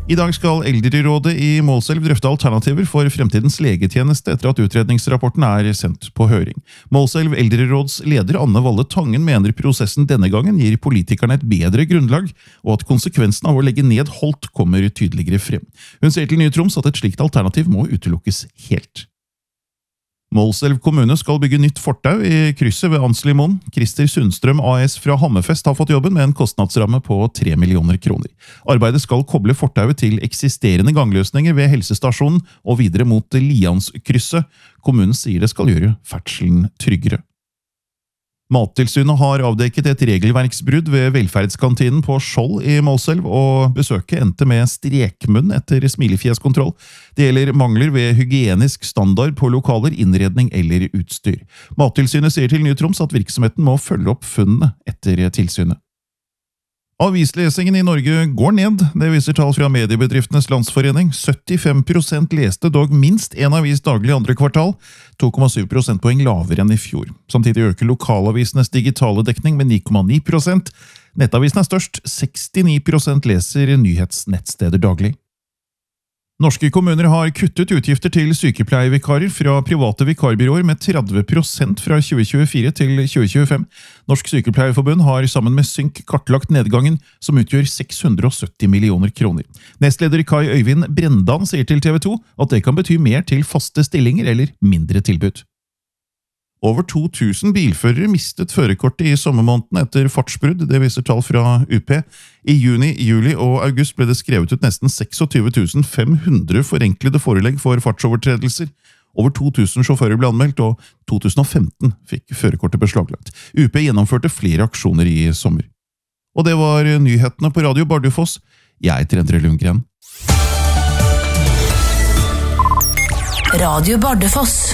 I dag skal Eldrerådet i Målselv drøfte alternativer for fremtidens legetjeneste etter at utredningsrapporten sendt på høring. Målselv Eldreråds leder Anne Valle Tangen mener prosessen denne gangen gir politikerne et bedre grunnlag, og at konsekvensen av å legge ned Holt kommer tydeligere frem. Hun sier til Nye Troms at et slikt alternativ må utelukkes helt. Målselv kommune skal bygge nytt fortau i krysset ved Anslimoen. Christer Sundstrøm AS fra Hammerfest har fått jobben med en kostnadsramme på 3 millioner kroner. Arbeidet skal koble fortauet til eksisterende gangløsninger ved helsestasjonen og videre mot Lianskrysset. Kommunen sier det skal gjøre ferdselen tryggere. Mattilsynet har avdekket et regelverksbrudd ved velferdskantinen på Skjold i Målselv, og besøket endte med strekmunn etter smilefjeskontroll. Det gjelder mangler ved hygienisk standard på lokaler, innredning eller utstyr. Mattilsynet sier til Nye Troms at virksomheten må følge opp funnene etter tilsynet. Avislesingen i Norge går ned, det viser tall fra Mediebedriftenes Landsforening. 75% leste dog minst en avis daglig i andre kvartal, 2,7 prosentpoeng lavere enn i fjor. Samtidig øker lokalavisenes digitale dekning med 9,9%. Nettavisen størst, 69% leser nyhetsnettsteder daglig. Norske kommuner har kuttet utgifter til sykepleievikarer fra private vikarbyråer med 30% fra 2024 til 2025. Norsk Sykepleierforbund har sammen med Synk kartlagt nedgangen, som utgjør 670 millioner kroner. Nestleder Kai Øyvind Brendan sier til TV 2 at det kan bety mer til faste stillinger eller mindre tilbud. Over 2000 bilførere mistet førerkortet i sommermåneden etter fartsbrudd, det viser tall fra UP. I juni, juli og august ble det skrevet ut nesten 26 500 forenklede forelegg for fartsovertredelser. Over 2000 sjåfører ble anmeldt, og 2015 fikk førerkortet beslaglagt. UP gjennomførte flere aksjoner i sommer. Og det var nyhetene på Radio Bardufoss. Jeg heter Endre Lundgren. Radio Bardufoss.